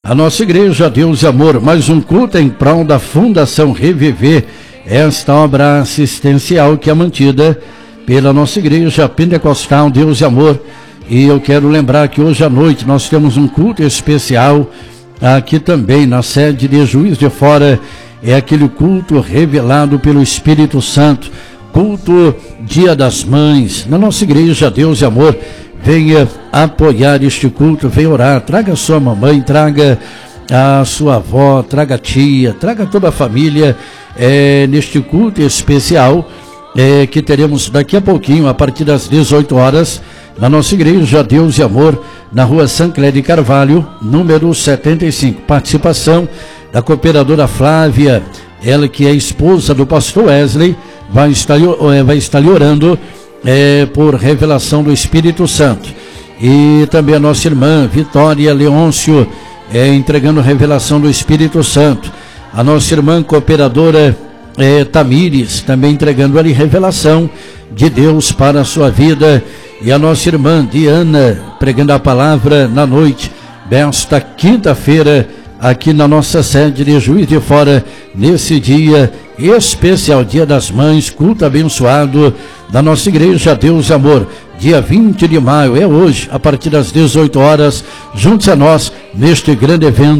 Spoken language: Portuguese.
a nossa igreja Deus e Amor, mais um culto em prol da Fundação Reviver, esta obra assistencial que é mantida pela nossa igreja pentecostal Deus e Amor. E eu quero lembrar que hoje à noite nós temos um culto especial aqui também na sede de Juiz de Fora. É aquele culto revelado pelo Espírito Santo, culto Dia das Mães, na nossa igreja Deus e Amor. Venha apoiar este culto, venha orar, traga a sua mamãe, traga a sua avó, traga a tia, traga toda a família neste culto especial que teremos daqui a pouquinho, a partir das 18 horas, na nossa igreja Deus e Amor, na rua Sancler de Carvalho, número 75. Participação da cooperadora Flávia, ela que é esposa do pastor Wesley, vai estar lhe orando por revelação do Espírito Santo. E também a nossa irmã Vitória Leôncio, entregando revelação do Espírito Santo. A nossa irmã cooperadora Tamires, também entregando ali revelação de Deus para a sua vida. E a nossa irmã Diana, pregando a palavra na noite desta quinta-feira, aqui na nossa sede de Juiz de Fora, nesse dia especial, Dia das Mães, culto abençoado da nossa igreja Deus e Amor, dia 20 de maio, é hoje, a partir das 18 horas, junte-se a nós neste grande evento